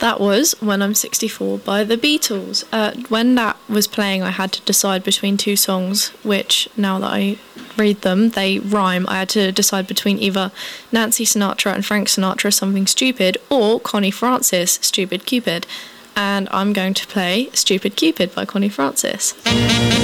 That was When I'm 64 by the Beatles. When that was playing, I had to decide between two songs, which, now that I read them, they rhyme. I had to decide between either Nancy Sinatra and Frank Sinatra, Something Stupid, or Connie Francis, Stupid Cupid. And I'm going to play Stupid Cupid by Connie Francis.